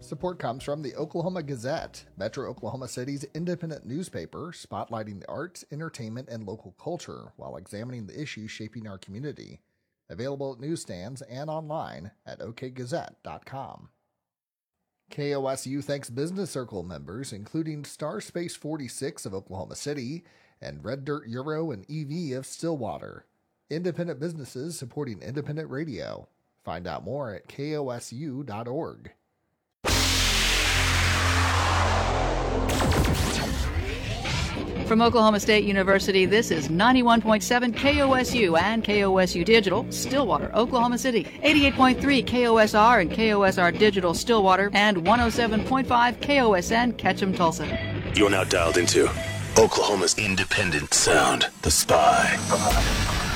Support comes from the Oklahoma Gazette, Metro Oklahoma City's independent newspaper, spotlighting the arts, entertainment, and local culture while examining the issues shaping our community. Available at newsstands and online at okgazette.com. KOSU thanks Business Circle members, including Star Space 46 of Oklahoma City and Red Dirt Euro and EV of Stillwater. Independent businesses supporting independent radio. Find out more at kosu.org. From Oklahoma State University, this is 91.7 KOSU and KOSU Digital, Stillwater, Oklahoma City, 88.3 KOSR and KOSR Digital, Stillwater, and 107.5 KOSN, Ketchum, Tulsa. You're now dialed into Oklahoma's independent sound, The Spy.